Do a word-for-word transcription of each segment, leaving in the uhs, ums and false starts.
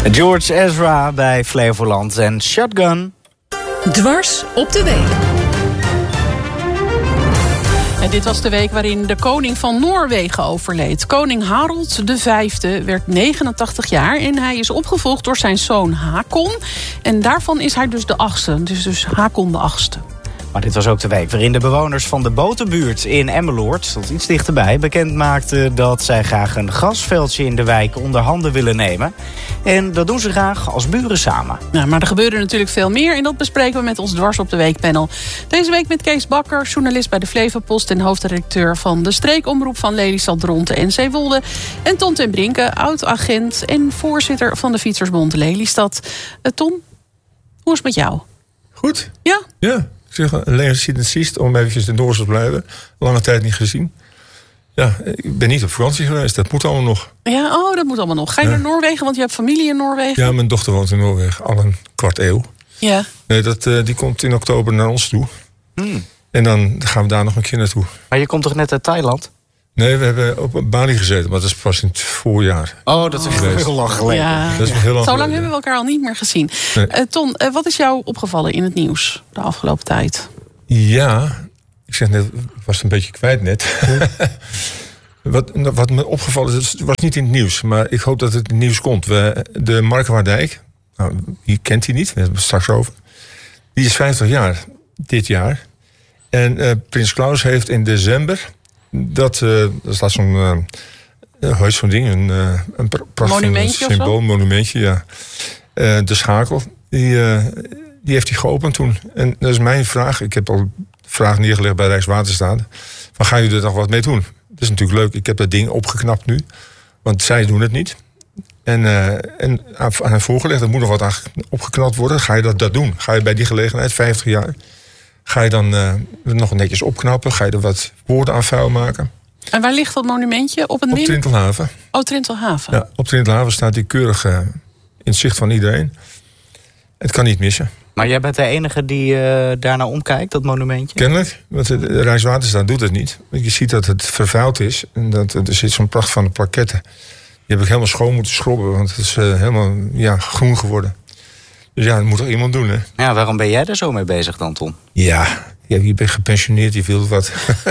George Ezra bij Flevoland en Shotgun. Dwars op de week. En dit was de week waarin de koning van Noorwegen overleed. Koning Harald de Vijfde werd negenentachtig jaar en hij is opgevolgd door zijn zoon Hakon. En daarvan is hij dus de achtste, dus, dus Hakon de achtste. Maar dit was ook de week waarin de bewoners van de Boterbuurt in Emmeloord, tot iets dichterbij, bekend maakten dat zij graag een grasveldje in de wijk onder handen willen nemen. En dat doen ze graag als buren samen. Nou, maar er gebeurde natuurlijk veel meer en dat bespreken we met ons Dwars op de Week panel. Deze week met Kees Bakker, journalist bij de Flevopost en hoofdredacteur van de streekomroep van Lelystad, Dronten en Zeewolde. En Ton ten Brinke, oud-agent en voorzitter van de Fietsersbond Lelystad. Uh, Ton, hoe is het met jou? Goed. Ja? Ja. Ik zeg, alleen ziet om eventjes in Doorns te blijven. Lange tijd niet gezien. Ja, ik ben niet op vakantie geweest. Dat moet allemaal nog. Ja, oh, dat moet allemaal nog. Ga je ja. naar Noorwegen? Want je hebt familie in Noorwegen. Ja, mijn dochter woont in Noorwegen. Al een kwart eeuw. Ja. Nee, dat, uh, die komt in oktober naar ons toe. Hmm. En dan gaan we daar nog een keer naartoe. Maar je komt toch net uit Thailand? Nee, we hebben op Bali gezeten. Maar dat is pas in het voorjaar. Oh, dat is echt heel lang geleden. Ja. Dat is heel lang Zo lang geleden. hebben we elkaar al niet meer gezien. Nee. Uh, Ton, uh, wat is jou opgevallen in het nieuws de afgelopen tijd? Ja, ik zeg net, ik was het een beetje kwijt net. wat, wat me opgevallen is, het was niet in het nieuws, maar ik hoop dat het in het nieuws komt. We, de Markwaardijk, nou, je kent die niet, we hebben het straks over. Die is vijftig jaar, dit jaar. En uh, Prins Klaus heeft in december, dat, uh, dat staat zo'n, uh, hoe heet zo'n ding, een, uh, een prachtig monumentje symbool, monumentje, ja. Uh, de Schakel, die... Uh, Die heeft hij geopend toen. En dat is mijn vraag. Ik heb al de vraag neergelegd bij Rijkswaterstaat. Van, gaan jullie er nog wat mee doen? Dat is natuurlijk leuk. Ik heb dat ding opgeknapt nu. Want zij doen het niet. En, uh, en aan hen voorgelegd, er moet nog wat aan opgeknapt worden. Ga je dat, dat doen? Ga je bij die gelegenheid, vijftig jaar... ga je dan uh, nog netjes opknappen? Ga je er wat woorden aan vuil maken? En waar ligt dat monumentje? Op het Op meer? Trintelhaven. Oh, Trintelhaven. Ja, op Trintelhaven staat die keurig uh, in het zicht van iedereen. Het kan niet missen. Maar jij bent de enige die uh, daarnaar omkijkt, dat monumentje? Kennelijk, want de, de Rijkswaterstaat doet het niet. Je ziet dat het vervuild is. En dat er zit zo'n pracht van de plaketten. Die heb ik helemaal schoon moeten schrobben. Want het is uh, helemaal ja, groen geworden. Dus ja, dat moet toch iemand doen, hè? Ja, waarom ben jij daar zo mee bezig dan, Ton? Ja, je bent gepensioneerd, je wilt wat.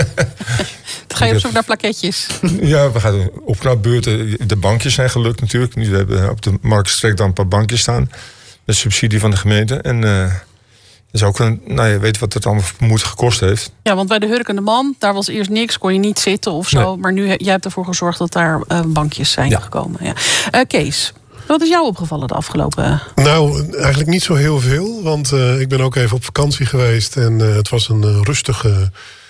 Dan ga je op zoek naar plaketjes. Ja, we gaan opknapbeurten. De bankjes zijn gelukt natuurlijk. We hebben op de Marktstreek dan een paar bankjes staan. De subsidie van de gemeente. En uh, dat is ook een, nou, je weet wat het allemaal moet gekost heeft. Ja, want bij de Hurkende Man, daar was eerst niks, kon je niet zitten of zo. Nee. Maar nu, jij hebt ervoor gezorgd dat daar uh, bankjes zijn ja. gekomen. Ja. Uh, Kees, wat is jou opgevallen de afgelopen... Nou, eigenlijk niet zo heel veel. Want uh, ik ben ook even op vakantie geweest. En uh, het was een uh, rustige,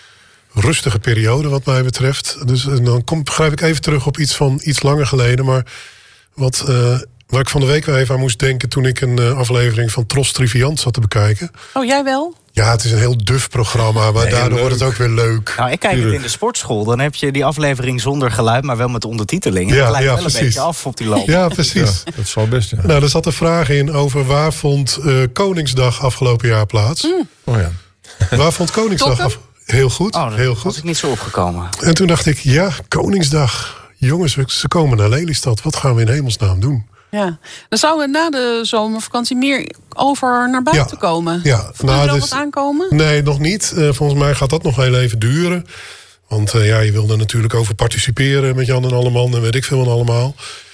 rustige periode wat mij betreft. Dus uh, dan kom, grijp ik even terug op iets van iets langer geleden. Maar wat... Uh, Waar ik van de week wel even aan moest denken toen ik een uh, aflevering van Tros Triviant zat te bekijken. Oh, jij wel? Ja, het is een heel duf programma, maar nee, daardoor leuk. wordt het ook weer leuk. Nou, ik kijk Tuurlijk. het in de sportschool. Dan heb je die aflevering zonder geluid, maar wel met ondertiteling. En ja, dat lijkt ja, wel precies. een beetje af op die loop. Ja, precies. Ja, dat zal best, ja. Nou, er zat een vraag in over waar vond uh, Koningsdag afgelopen jaar plaats? Mm. Oh ja. Waar vond Koningsdag af? Heel goed, oh, heel goed. was ik niet zo opgekomen. En toen dacht ik, ja, Koningsdag. Jongens, ze komen naar Lelystad. Wat gaan we in hemelsnaam doen? Ja, dan zouden we na de zomervakantie meer over naar buiten ja, komen. Ja, Voel je nou, er al dus, wat aankomen? Nee, nog niet. Uh, volgens mij gaat dat nog heel even duren. Want uh, ja, je wil er natuurlijk over participeren met Jan en Alleman en weet ik veel van allemaal.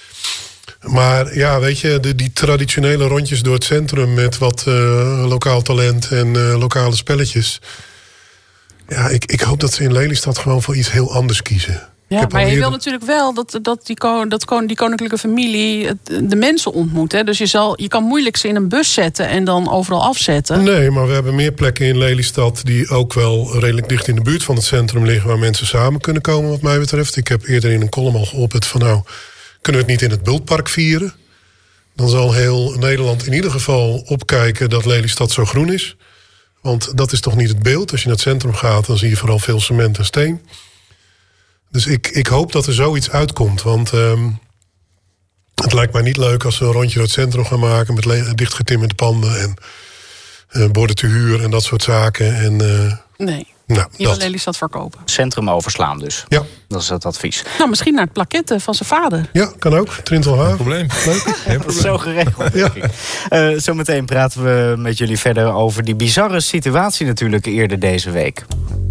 Maar ja, weet je, de, die traditionele rondjes door het centrum met wat uh, lokaal talent en uh, lokale spelletjes. Ja, ik, ik hoop dat ze in Lelystad gewoon voor iets heel anders kiezen. Ja, maar je wil natuurlijk wel dat, dat, die, dat die koninklijke familie de mensen ontmoet. Hè? Dus je, zal, je kan moeilijk ze in een bus zetten en dan overal afzetten. Nee, maar we hebben meer plekken in Lelystad die ook wel redelijk dicht in de buurt van het centrum liggen, waar mensen samen kunnen komen wat mij betreft. Ik heb eerder in een column al geopperd van nou, kunnen we het niet in het Bultpark vieren? Dan zal heel Nederland in ieder geval opkijken dat Lelystad zo groen is. Want dat is toch niet het beeld. Als je naar het centrum gaat, dan zie je vooral veel cement en steen. Dus ik, ik hoop dat er zoiets uitkomt. Want um, het lijkt mij niet leuk als we een rondje door het centrum gaan maken met le- dichtgetimmerde panden en uh, borden te huur en dat soort zaken. En, uh, nee. Nou, Die wil dat. Lelystad verkopen. Centrum overslaan dus. Ja. Dat is het advies. Nou, misschien naar het plaquette van zijn vader. Ja, kan ook. Trintelhaven. Probleem. Leuk. Geen Dat is probleem. zo geregeld. Ja. Uh, zometeen praten we met jullie verder over die bizarre situatie natuurlijk eerder deze week.